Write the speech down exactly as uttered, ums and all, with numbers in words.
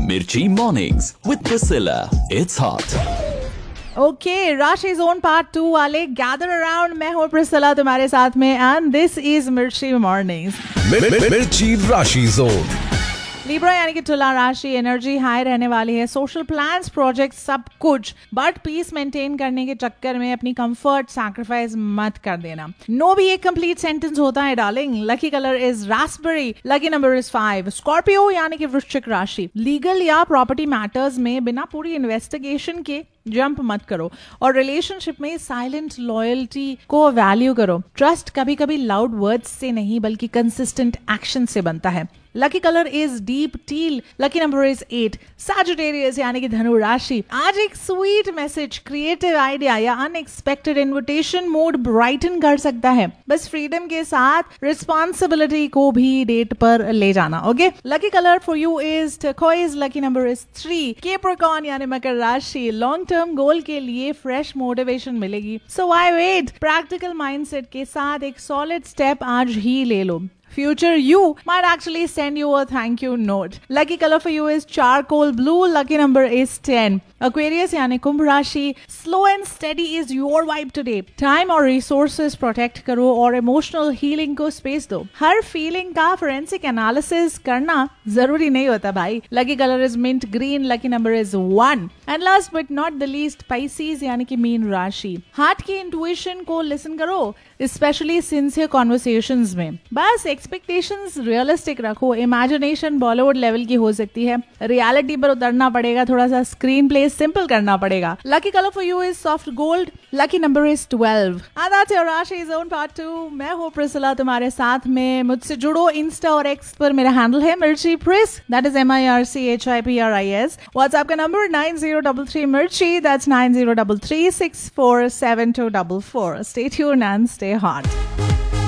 Mirchi Mornings with Priscilla. It's hot. Okay, Rashi Zone Part to वाले gather around. मैं हूँ Priscilla तुम्हारे साथ में and this is Mirchi Mornings. मिर्ची राशि जोन. लिब्रा यानी कि तुला राशि, एनर्जी हाई रहने वाली है. सोशल प्लान्स, प्रोजेक्ट, सब कुछ, बट पीस मेंटेन करने के चक्कर में अपनी कंफर्ट सैक्रिफाइस मत कर देना. नो भी एक कंप्लीट सेंटेंस होता है darling. Lucky colour is Raspberry. Lucky number is five. Scorpio यानी कि वृश्चिक राशि. लीगल या प्रॉपर्टी मैटर्स में बिना पूरी इन्वेस्टिगेशन के जंप मत करो और रिलेशनशिप में साइलेंट लॉयल्टी को वैल्यू करो. ट्रस्ट कभी कभी लाउड वर्ड्स से नहीं बल्कि कंसिस्टेंट एक्शन से बनता है. Lucky colour is deep till. Lucky number is eight. Sagittarius यानी कि धनु राशि. आज एक स्वीट मैसेज, क्रिएटिव आइडिया या अनएक्सपेक्टेड इन्विटेशन मूड ब्राइटन कर सकता है. बस फ्रीडम के साथ रिस्पॉन्सिबिलिटी को भी डेट पर ले जाना. Okay. Lucky colour for you is turquoise. Lucky number is three. Capricorn यानी मकर राशि. लॉन्ग टर्म गोल के लिए फ्रेश मोटिवेशन मिलेगी. So why wait. Practical mindset के साथ एक सॉलिड स्टेप आज ही ले लो. Future you might actually send you a thank you note. Lucky color for you is charcoal blue. Lucky number is ten. Aquarius यानी कुंभ राशि. Slow and steady is your vibe today. Time और resources protect करो और emotional healing को space दो. हर feeling का forensic analysis करना जरूरी नहीं होता भाई. Lucky color is mint green. Lucky number is one. And last but not the least, Pisces यानी कि मीन राशि. Heart की intuition को listen करो, especially sincere conversations में. बस एक्सपेक्टेशंस रियलिस्टिक रखो. इमेजिनेशन बॉलीवुड लेवल की हो सकती है, रियलिटी पर उतरना पड़ेगा. थोड़ा सा स्क्रीन प्ले सिंपल करना पड़ेगा. Lucky colour for you is soft gold. Lucky number is twelve. आदाते राशि जोन पार्ट टू. मैं हूँ प्रिसिला तुम्हारे साथ में. मुझसे जुड़ो. इंस्टा और एक्स पर मेरा हैंडल है मिर्ची प्रिस. That is M I R C H I P R I S. WhatsApp का number nine zero double three मिर्ची. That's nine zero double three six four seven to double four. Stay tuned and stay hot.